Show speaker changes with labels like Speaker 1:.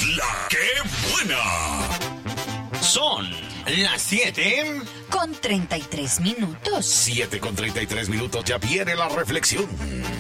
Speaker 1: La que buena. Son las 7
Speaker 2: con 33 minutos.
Speaker 1: 7 con 33 minutos, ya viene la reflexión.